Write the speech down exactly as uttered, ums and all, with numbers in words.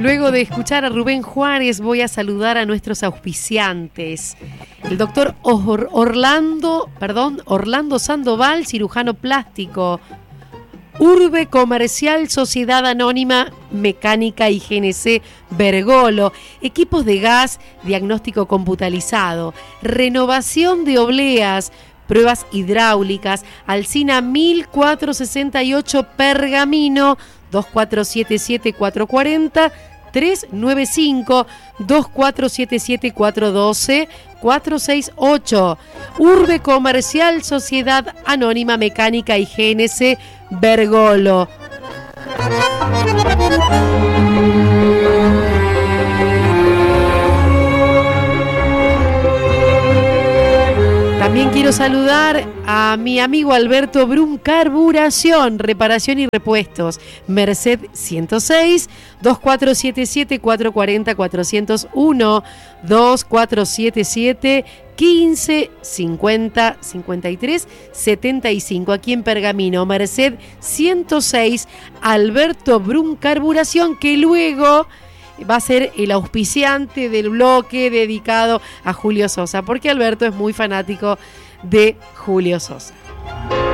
Luego de escuchar a Rubén Juárez, voy a saludar a nuestros auspiciantes. El doctor Or- Orlando, perdón, Orlando Sandoval, cirujano plástico. Urbe Comercial, Sociedad Anónima Mecánica y G N C Bergolo, equipos de gas, diagnóstico computarizado, renovación de obleas, pruebas hidráulicas, Alsina mil cuatrocientos sesenta y ocho Pergamino, dos cuatro siete siete, cuatro cuatro cero, tres nueve cinco, dos cuatro siete siete, cuatro uno dos, cuatro seis ocho. Urbe Comercial, Sociedad Anónima Mecánica y G N C Bergolo. También quiero saludar a mi amigo Alberto Brum Carburación, reparación y repuestos. Merced ciento seis, dos cuatro siete siete, cuatro cuatro cero, cuatro cero uno, dos cuatro siete siete, quince, cincuenta, cincuenta y tres, setenta y cinco. Aquí en Pergamino, Merced ciento seis, Alberto Brum Carburación, que luego va a ser el auspiciante del bloque dedicado a Julio Sosa, porque Alberto es muy fanático de Julio Sosa.